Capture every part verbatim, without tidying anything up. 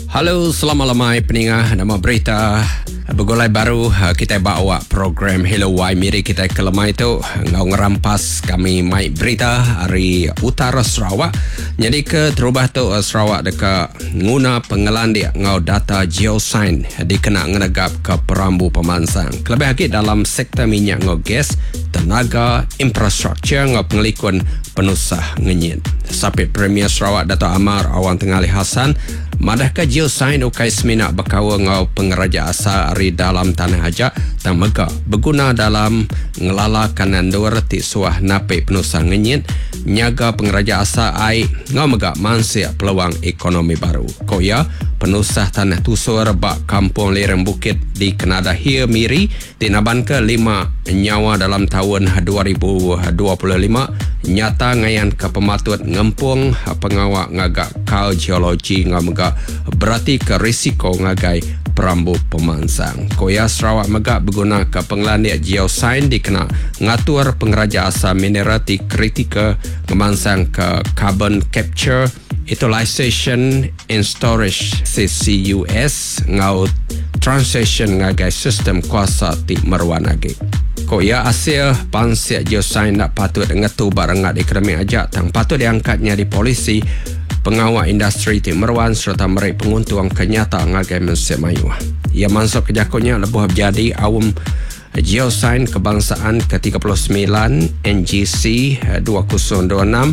Halo, selamat lemai peningah nama berita bergolai baru. Kita bawa program Hello Y Miri kita ke lemai tu ngau ngerampas kami mai berita hari utara Sarawak. Jadi ke terubah tu Sarawak dekat guna pengelan dia ngau data geoscience dikena ngenegap ke perambu pemansang. Kelebih lagi dalam sektor minyak ngau gas, tenaga, infrastruktur ngau pengelikun penusah ngenyit. Sapit Premier Sarawak Dato' Amar Awang Tengali Hassan madahkah geoscience ukai semina bakawa ngau pengeraja asal ari dalam tanah ajak tang mega berguna dalam ngelala kanan dua reti suah nape penusah ngenyit nyaga pengeraja asal ai ngau mega mansia peluang ekonomi baru. Koya penusah tanah tusur bak kampung lereng bukit di Kenada Hia Miri dinaban ke lima nyawa dalam tahun dua ribu dua puluh lima nyata ngayan ke pematut ngempung pengawak ngagak kau geologi ngamega berarti ke risiko ngagai perambu pemansang. Koya Sarawak megak berguna ke pengelandia geoscience dikena ngatur pengeraja asal minerati kritika ngemansang ke carbon capture, utilization and storage C C U S ngau transition ngagai sistem kuasa ti meruan lagi. Koya Asia pansia geoscience nak patut ngatu barengat ekonomi ajak tang patut diangkatnya di polisi pengawal industri ti meruan serta merek penguntung kenyata ngagai Malaysia Melayu. Ia masuk kejakunya lebuh jadi awam geoscience kebangsaan ke tiga puluh sembilan N G C dua ribu dua puluh enam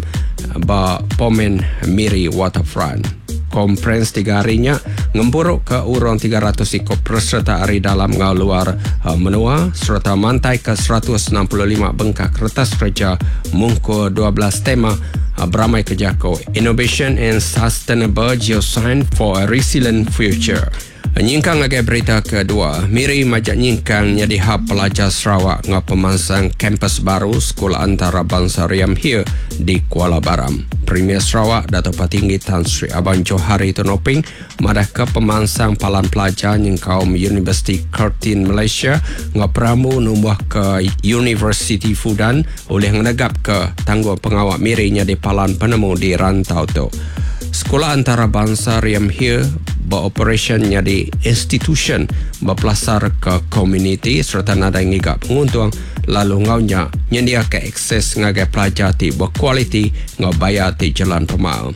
ba Pomen Miri Waterfront. Konferens tiga harinya ngemburuk ke urang tiga ratus ikut peserta hari dalam ngau luar uh, menua serta mantai ke seratus enam puluh lima bengkak kertas kerja mungku dua belas tema uh, beramai kejako Innovation and Sustainable Geoscience for a Resilient Future. Nyingkang lagi berita kedua, Miri majak nyingkang jadi hub pelajar Sarawak ngau pemansang kampus baru Sekolah Antarabangsa Riam Hia di Kuala Baram. Premier Sarawak Dato' Patinggi Tan Sri Abang Johari Tonoping madah ke pemansang palan pelajar yang kaum Universiti Curtin Malaysia ngau peramu numbuh ke University Fudan oleh menegap ke tangguh pengawak Miri di palan penemu di rantau tu. Sekolah Antarabangsa Riam Hia beroperasinya di institution berpelasar ke komuniti serta nada ngigap penguntung lalu ngaunya nyendia ke akses ngagai pelajar ti berkualiti ngau bayar ti jalan pemal.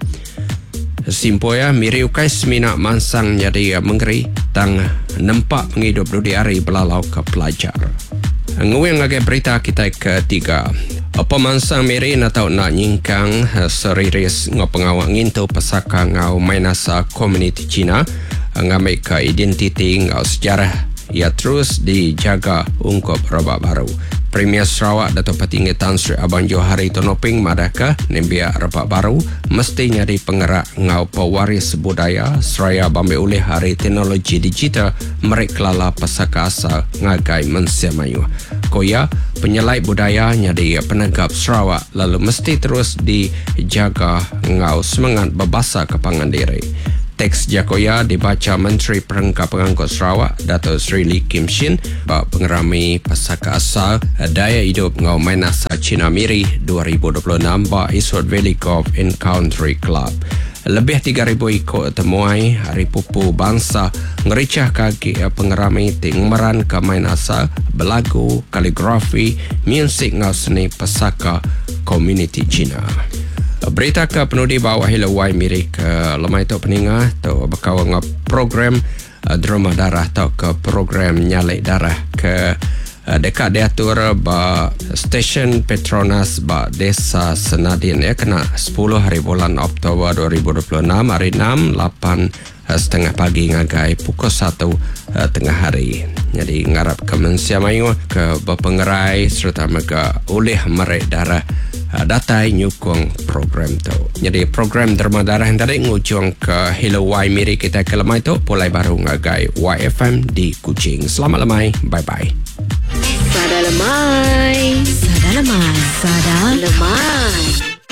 Simpoya Miri ukai semina mansang jadi mengeri tang nempak menghidup dudi hari belalau ke pelajar. Nguing ngagai berita kita ketiga. Pemansang Miri na tau nak nyingkang seriris ngau pengawak ngintu pesaka ngau mainasa komuniti Cina ngamai ke identiti ngau sejarah ia terus dijaga ungkap robak baru. Premier Sarawak Dato' Patinggi Tan Sri Abang Johari Tonoping madaka nembia robak baru mesti nyari penggerak ngau pewaris budaya seraya bambil oleh hari teknologi digital merek lala pesaka asal ngagai Malaysia Melayu. Koya penyelai budaya nyadi penegap Sarawak lalu mesti terus dijaga ngau semangat berbahasa kepangan diri. Teks Jakoya dibaca Menteri Perangkat Pengangkut Sarawak Dato' Sri Lee Kim Shin bak pengerami pesaka asal daya hidup ngau mainasa Cina Miri dua ribu dua puluh enam bak Eastwood Valley Golf and Country Club. Lebih tiga ribu ikut temuai hari pupu bangsa ngericah kaki pengerami tingmeran ke main asal belagu, kaligrafi, musik ngau seni pesaka komuniti Cina. Berita ke penudi bawah Hello Y Miri ke lemai tu peningah tu berkawan ngau program uh, drama darah atau ke program nyalek darah ke uh, dekat diatur ba stesen Petronas ba Desa Senadin ya kena sepuluh hari bulan Oktober dua ribu dua puluh enam hari enam lapan uh, setengah pagi ngagai pukul satu uh, tengah hari. Jadi ngarap ke Malaysia Melayu ke berpengerai serta mega oleh merek darah datai nyukung program tu. Jadi program derma darah yang tadi ngujung ke Hello Y Miri kita ke lemai tu pulai baru ngagai Y F M di Kuching. Selamat lemai. Bye bye. Sada lemai. Sada lemai. Sada lemai.